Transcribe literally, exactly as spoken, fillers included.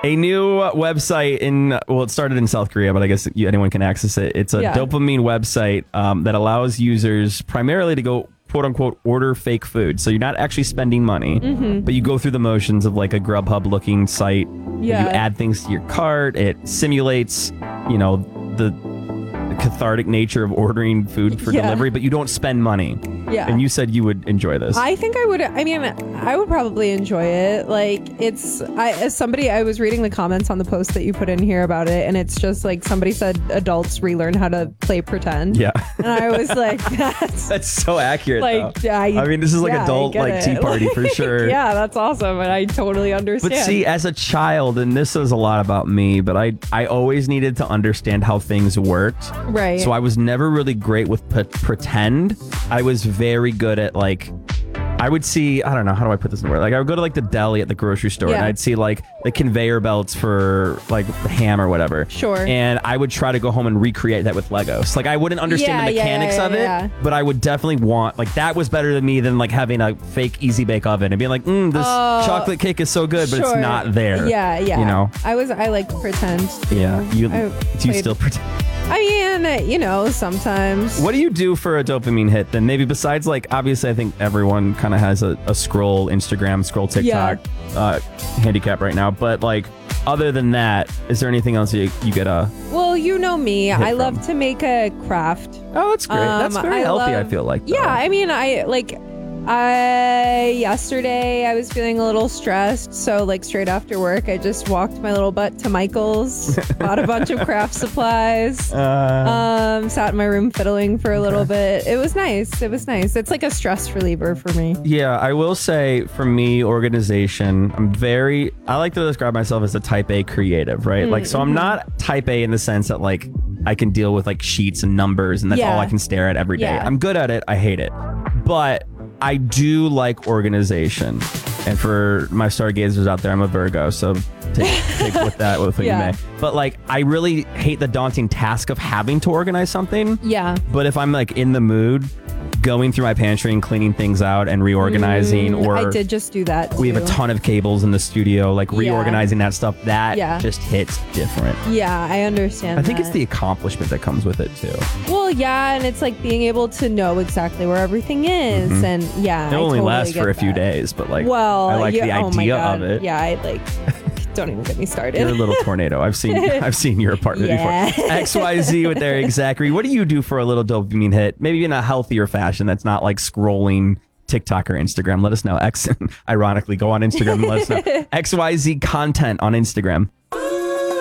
A new website in, well, it started in South Korea, but I guess you, anyone can access it. It's a Yeah. dopamine website um, that allows users primarily to go, quote unquote, order fake food. So you're not actually spending money, Mm-hmm. but you go through the motions of like a Grubhub looking site. Yeah. You add things to your cart. It simulates, you know, the cathartic nature of ordering food for Yeah. delivery, but you don't spend money. Yeah. And you said you would enjoy this. I think I would. I mean, I would probably enjoy it. Like, it's. I as somebody, I was reading the comments on the post that you put in here about it, and it's just like somebody said, adults relearn how to play pretend. yeah. And I was like, that's That's so accurate. like. though. I, I mean, this is like yeah, I adult get like it. tea party for sure. Yeah, that's awesome, and I totally understand. But see, as a child, and this says a lot about me, but I I always needed to understand how things worked. right. So I was never really great with p- pretend. I was very good at like, I would see, I don't know, how do I put this in word? Like I would go to like the deli at the grocery store and Yeah. I'd see like the conveyor belts for like the ham or whatever. Sure. And I would try to go home and recreate that with Legos. Like I wouldn't understand Yeah, the yeah, mechanics yeah, of it, yeah. but I would definitely want, like that was better than me than like having a fake Easy Bake Oven and being like, mm, this Oh, chocolate cake is so good, but it's Sure. not there. Yeah, yeah. You know? I was. I like to pretend. Yeah. You, I do you played- still pretend? I mean, you know, sometimes. What do you do for a dopamine hit then? Maybe besides like, obviously I think everyone kind of has a, a scroll Instagram, scroll TikTok uh, handicap right now. But like, other than that, is there anything else you, you get a... Well, you know me. I from. love to make a craft. Oh, that's great. that's Um, very I healthy, love- I feel like. though. Yeah, I mean, I like. I yesterday I was feeling a little stressed, so like straight after work, I just walked my little butt to Michael's, bought a bunch of craft supplies, Uh, um, sat in my room fiddling for a little bit. It was nice. It was nice. It's like a stress reliever for me. yeah, I will say for me, organization, I'm very, I like to describe myself as a type A creative, right? Like, so Mm-hmm. I'm not type A in the sense that like I can deal with like sheets and numbers and that's Yeah. all I can stare at every day. Yeah. I'm good at it. I hate it. But I do like organization. And for my stargazers out there, I'm a Virgo, so take, take with that with what Yeah. you may. But like, I really hate the daunting task of having to organize something. Yeah. But if I'm like in the mood, going through my pantry and cleaning things out and reorganizing, Mm, or I did just do that. we have a too. ton of cables in the studio, like Yeah. reorganizing that stuff, that Yeah. just hits different. Yeah, I understand. I think it's that. the accomplishment that comes with it too. Well, yeah, and it's like being able to know exactly where everything is, and yeah, Mm-hmm. It I only totally lasts get for a few that. days, but like, Well, I like yeah, the oh my idea God. of it. Yeah, I like. Don't even get me started. You're a little tornado. I've seen I've seen your apartment Yeah. before. X Y Z with Eric Zachary. What do you do for a little dopamine hit? Maybe in a healthier fashion that's not like scrolling TikTok or Instagram. Let us know. X ironically, go on Instagram and let us know. X Y Z content on Instagram.